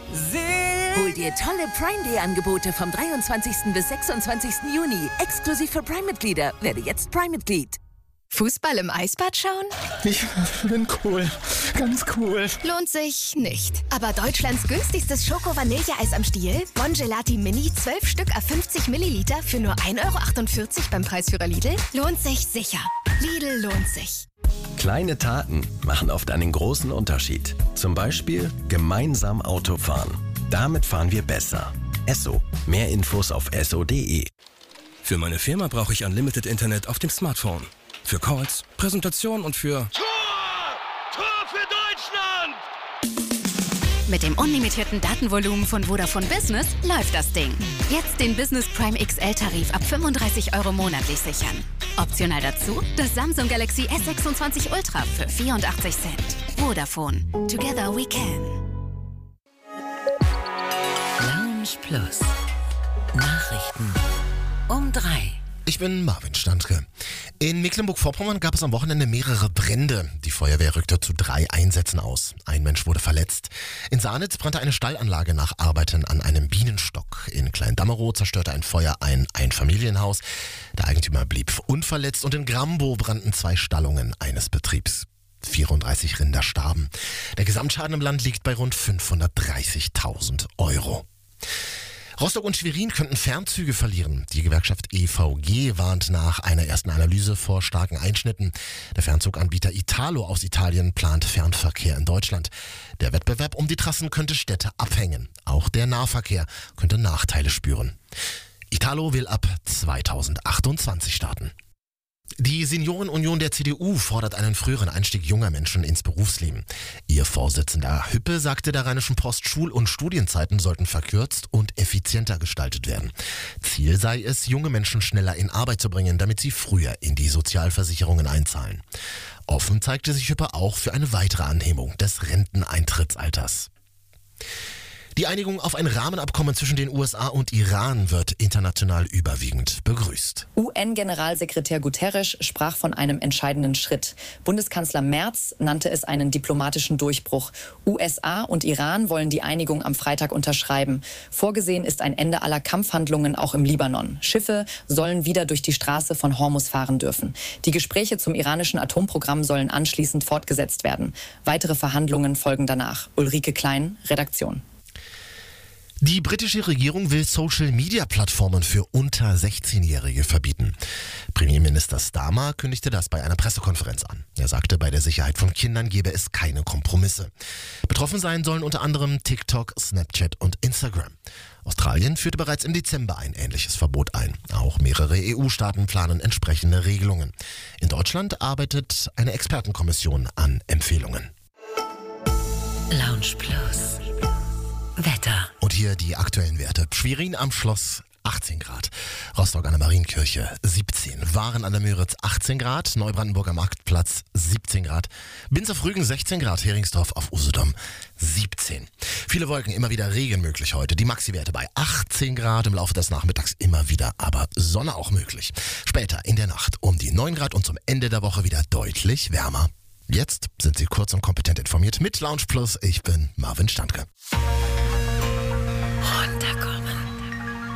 Hol dir tolle Prime-Day-Angebote vom 23. bis 26. Juni. Exklusiv für Prime-Mitglieder. Werde jetzt Prime-Mitglied. Fußball im Eisbad schauen? Ich bin cool. Ganz cool. Lohnt sich nicht. Aber Deutschlands günstigstes Schoko-Vanilleeis am Stiel? Bongelati Mini, 12 Stück à 50 Milliliter für nur 1,48 € beim Preisführer Lidl? Lohnt sich sicher. Lidl lohnt sich. Kleine Taten machen oft einen großen Unterschied. Zum Beispiel gemeinsam Auto fahren. Damit fahren wir besser. Esso. Mehr Infos auf esso.de. Für meine Firma brauche ich Unlimited Internet auf dem Smartphone. Für Calls, Präsentation und für... Tor für Deutschland! Mit dem unlimitierten Datenvolumen von Vodafone Business läuft das Ding. Jetzt den Business Prime XL-Tarif ab 35 € monatlich sichern. Optional dazu das Samsung Galaxy S26 Ultra für 84 Cent. Vodafone. Together we can. Lounge Plus. Nachrichten um 3. Ich bin Marvin Standke. In Mecklenburg-Vorpommern gab es am Wochenende mehrere Brände. Die Feuerwehr rückte zu 3 Einsätzen aus. Ein Mensch wurde verletzt. In Sahnitz brannte eine Stallanlage nach Arbeiten an einem Bienenstock. In Klein-Damerow zerstörte ein Feuer ein Einfamilienhaus. Der Eigentümer blieb unverletzt und in Grambow brannten 2 Stallungen eines Betriebs. 34 Rinder starben. Der Gesamtschaden im Land liegt bei rund 530.000 €. Rostock und Schwerin könnten Fernzüge verlieren. Die Gewerkschaft EVG warnt nach einer ersten Analyse vor starken Einschnitten. Der Fernzuganbieter Italo aus Italien plant Fernverkehr in Deutschland. Der Wettbewerb um die Trassen könnte Städte abhängen. Auch der Nahverkehr könnte Nachteile spüren. Italo will ab 2028 starten. Die Seniorenunion der CDU fordert einen früheren Einstieg junger Menschen ins Berufsleben. Ihr Vorsitzender Hüppe sagte der Rheinischen Post, Schul- und Studienzeiten sollten verkürzt und effizienter gestaltet werden. Ziel sei es, junge Menschen schneller in Arbeit zu bringen, damit sie früher in die Sozialversicherungen einzahlen. Offen zeigte sich Hüppe auch für eine weitere Anhebung des Renteneintrittsalters. Die Einigung auf ein Rahmenabkommen zwischen den USA und Iran wird international überwiegend begrüßt. UN-Generalsekretär Guterres sprach von einem entscheidenden Schritt. Bundeskanzler Merz nannte es einen diplomatischen Durchbruch. USA und Iran wollen die Einigung am Freitag unterschreiben. Vorgesehen ist ein Ende aller Kampfhandlungen auch im Libanon. Schiffe sollen wieder durch die Straße von Hormuz fahren dürfen. Die Gespräche zum iranischen Atomprogramm sollen anschließend fortgesetzt werden. Weitere Verhandlungen folgen danach. Ulrike Klein, Redaktion. Die britische Regierung will Social-Media-Plattformen für unter 16-Jährige verbieten. Premierminister Starmer kündigte das bei einer Pressekonferenz an. Er sagte, bei der Sicherheit von Kindern gebe es keine Kompromisse. Betroffen sein sollen unter anderem TikTok, Snapchat und Instagram. Australien führte bereits im Dezember ein ähnliches Verbot ein. Auch mehrere EU-Staaten planen entsprechende Regelungen. In Deutschland arbeitet eine Expertenkommission an Empfehlungen. Lounge Plus. Wetter. Und hier die aktuellen Werte. Schwerin am Schloss 18 Grad, Rostock an der Marienkirche 17, Waren an der Müritz 18 Grad, Neubrandenburg am Marktplatz 17 Grad, Binz auf Rügen 16 Grad, Heringsdorf auf Usedom 17. Viele Wolken, immer wieder Regen möglich heute. Die Maxi-Werte bei 18 Grad, im Laufe des Nachmittags immer wieder, aber Sonne auch möglich. Später in der Nacht um die 9 Grad und zum Ende der Woche wieder deutlich wärmer. Jetzt sind Sie kurz und kompetent informiert mit Lounge Plus. Ich bin Marvin Standke. Runterkommen.